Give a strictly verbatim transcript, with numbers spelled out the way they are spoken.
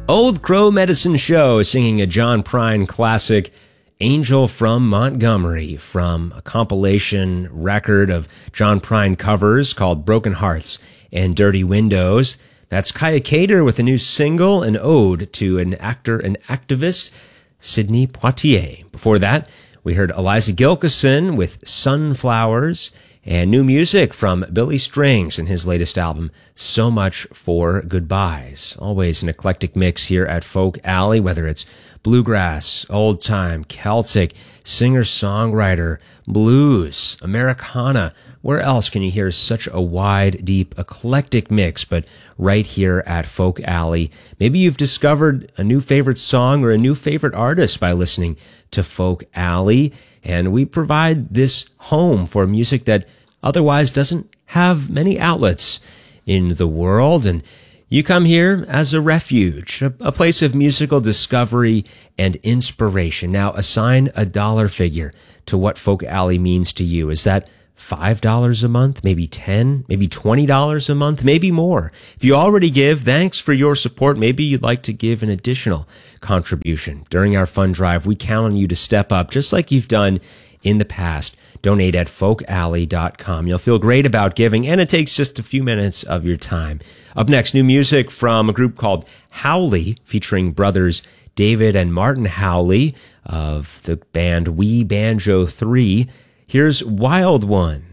Old Crow Medicine Show singing a John Prine classic, Angel from Montgomery, from a compilation record of John Prine covers called Broken Hearts and Dirty Windows. That's Kaya Kater with a new single, an ode to an actor and activist, Sidney Poitier. Before that, we heard Eliza Gilkyson with Sunflowers, and new music from Billy Strings and his latest album, So Much for Goodbyes. Always an eclectic mix here at Folk Alley, whether it's bluegrass, old time, Celtic, singer-songwriter, blues, Americana. Where else can you hear such a wide, deep, eclectic mix but right here at Folk Alley? Maybe you've discovered a new favorite song or a new favorite artist by listening to Folk Alley, and we provide this home for music that otherwise doesn't have many outlets in the world, and you come here as a refuge, a, a place of musical discovery and inspiration. Now, assign a dollar figure to what Folk Alley means to you. Is that five dollars a month, maybe ten dollars, maybe twenty dollars a month, maybe more? If you already give, thanks for your support. Maybe you'd like to give an additional contribution. During our fund drive, we count on you to step up, just like you've done in the past. Donate at folk alley dot com. You'll feel great about giving, and it takes just a few minutes of your time. Up next, new music from a group called Howley, featuring brothers David and Martin Howley of the band We Banjo three. Here's Wild One.